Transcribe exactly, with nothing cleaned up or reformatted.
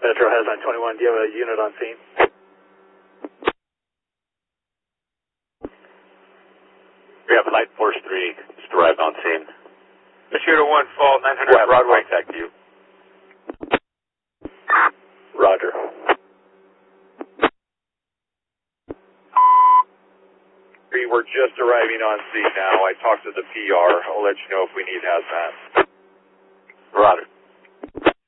Metro has nine twenty-one, do you have a unit on scene? We have Light Force three just arrived on scene. Shooter one, fall, nine hundred We'll Broadway. Contact you. Roger. We're just arriving on scene now. I talked to the P R. I'll let you know if we need hazmat. Roger.